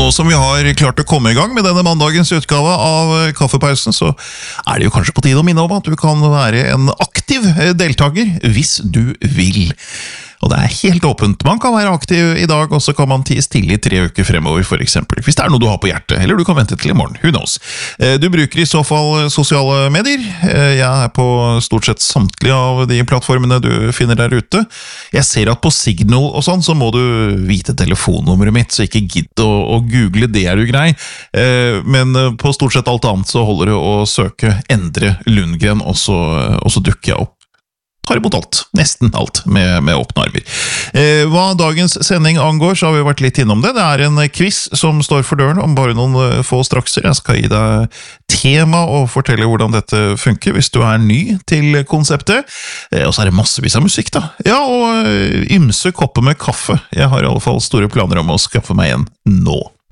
nå som vi har klart å komme i gang med denne mandagens utgave av Kaffepausen, så det jo kanskje på tide å minne om at du kan være en aktiv deltaker hvis du vil. Og det helt åpent. Man kan være aktiv i dag, og så kan man tie stille i 3 uker fremover, for eksempel. Hvis det noe du har på hjertet, eller du kan vente til i morgen. Who knows? Du bruker i så fall sosiale medier. Jeg på stort sett samtlige av de plattformene du finner der ute. Jeg ser at på Signal og sånn, så må du vite telefonnummeret mitt, så ikke gidd å google, det du grei. Men på stort sett alt annet så holder det å søke Endre Lundgren, og så dukker jeg opp. Tar imot alt, nesten alt, med åpne armer. Hva dagens sending angår, så har vi vært litt innom det. Det en quiz som står for døren om bare noen få strakser. Jeg skal gi deg tema og fortelle hvordan dette funker hvis du ny til konseptet. Og så det massevis av musikk da. Ja, og ymse kopper med kaffe. Jeg har i alle fall store planer om å skaffe meg en nå.